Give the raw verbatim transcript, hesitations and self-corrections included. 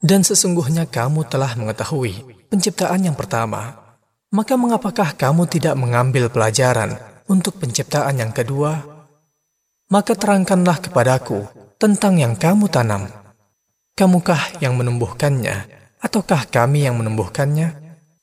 Dan sesungguhnya kamu telah mengetahui penciptaan yang pertama. Maka mengapakah kamu tidak mengambil pelajaran untuk penciptaan yang kedua? Maka terangkanlah kepadaku tentang yang kamu tanam. Kamukah yang menumbuhkannya, ataukah kami yang menumbuhkannya?